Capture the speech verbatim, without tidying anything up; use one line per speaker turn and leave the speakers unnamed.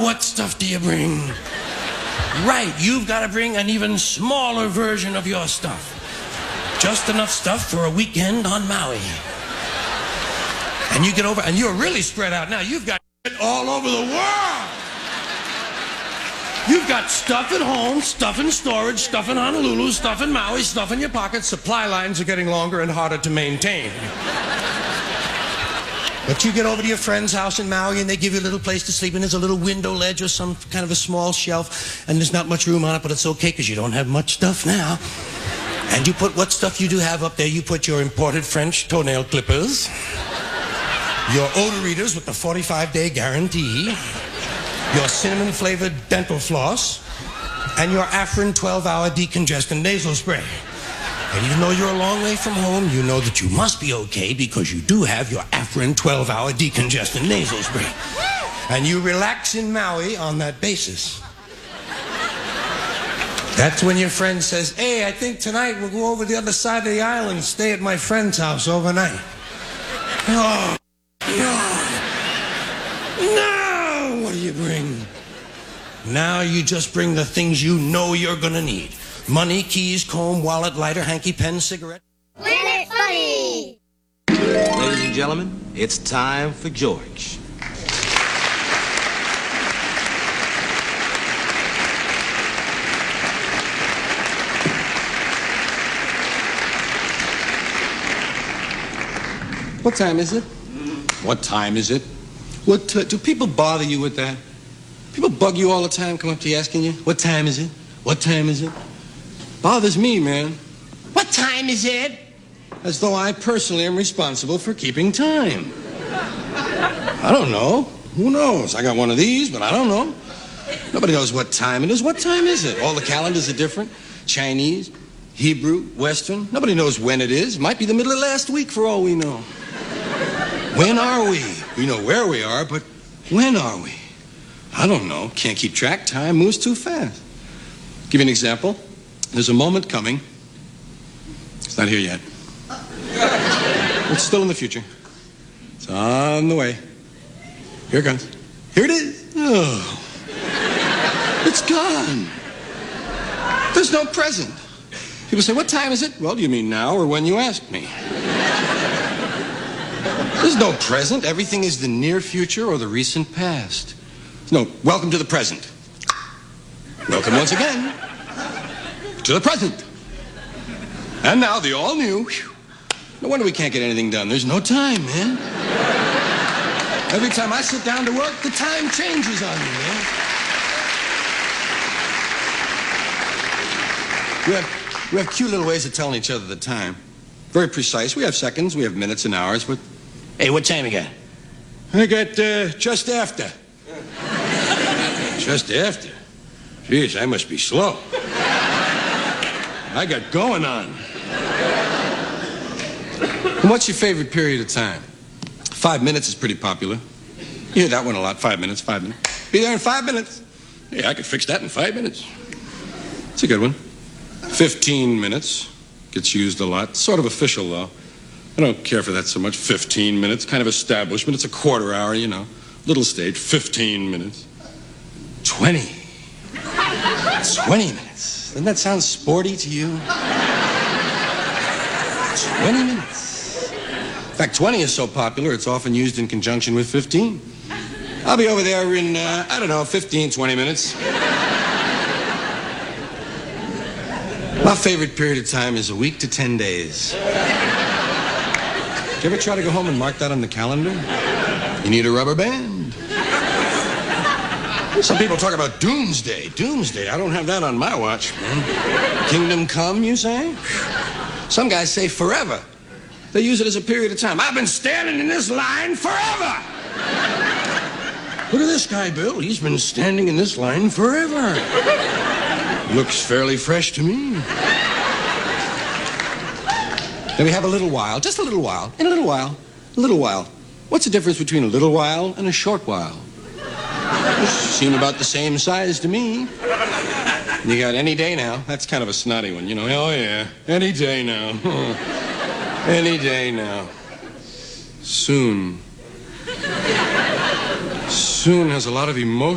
what stuff do you bring? Right, you've got to bring an even smaller version of your stuff. Just enough stuff for a weekend on Maui. And you get over, and you're really spread out now. You've got shit all over the world. You've got stuff at home, stuff in storage, stuff in Honolulu, stuff in Maui, stuff in your pockets. Supply lines are getting longer and harder to maintain. But you get over to your friend's house in Maui and they give you a little place to sleep and there's a little window ledge or some kind of a small shelf and there's not much room on it, but it's okay because you don't have much stuff now. And you put what stuff you do have up there. You put your imported French toenail clippers, your odor readers with the forty-five day guarantee, your cinnamon-flavored dental floss, and your Afrin twelve hour decongestant nasal spray. And even though you're a long way from home, you know that you must be okay because you do have your Afrin twelve hour decongestant nasal spray. And you relax in Maui on that basis. That's when your friend says, hey, I think tonight we'll go over the other side of the island and stay at my friend's house overnight. Oh, no. Now, what do you bring? Now you just bring the things you know you're gonna need. Money, keys, comb, wallet, lighter, hanky, pen, cigarette.
Planet Funny!
Ladies and gentlemen, it's time for George.
What time is it? What time is it? What uh, do people bother you with that? People bug you all the time, come up to you asking you, what time is it? What time is it? Bothers me, man. What time is it? As though I personally am responsible for keeping time. I don't know. Who knows? I got one of these, but I don't know. Nobody knows what time it is. What time is it? All the calendars are different. Chinese, Hebrew, Western. Nobody knows when it is. It might be the middle of last week for all we know. When are we? We know where we are, but when are we? I don't know. Can't keep track. Time moves too fast. Give you an example. There's a moment coming. It's not here yet. It's still in the future. It's on the way. Here it comes. Here it is. Oh. It's gone. There's no present. People say, what time is it? Well, do you mean now or when you ask me? There's no present. Everything is the near future or the recent past. No, welcome to the present. Welcome once again to the present. And now the all new. Whew. No wonder we can't get anything done. There's no time, man. Every time I sit down to work, the time changes on me, man. We have, we have cute little ways of telling each other the time. Very precise. We have seconds, we have minutes and hours, but... Hey, what time you got? I got uh, just after. Just after? Jeez, I must be slow. I got going on. And what's your favorite period of time? Five minutes is pretty popular. You hear that one a lot. Five minutes, five minutes. Be there in five minutes. Yeah, I could fix that in five minutes. It's a good one. Fifteen minutes gets used a lot. Sort of official, though. I don't care for that so much. Fifteen minutes, kind of establishment. It's a quarter hour, you know. Little stage, fifteen minutes. Twenty. Twenty minutes. Doesn't that sound sporty to you? Twenty minutes. In fact, twenty is so popular, it's often used in conjunction with fifteen. I'll be over there in, uh, I don't know, fifteen, twenty minutes. My favorite period of time is a week to ten days. Did you ever try to go home and mark that on the calendar? You need a rubber band. Some people talk about doomsday. Doomsday, I don't have that on my watch, man. Kingdom come, you say? Some guys say forever. They use it as a period of time. I've been standing in this line forever. Look at this guy, Bill. He's been standing in this line forever. Looks fairly fresh to me. Then we have a little while, just a little while, in a little while, a little while. What's the difference between a little while and a short while? They seem about the same size to me. You got any day now. That's kind of a snotty one, you know. Oh, yeah, any day now. Any day now. Soon. Soon has a lot of emotion.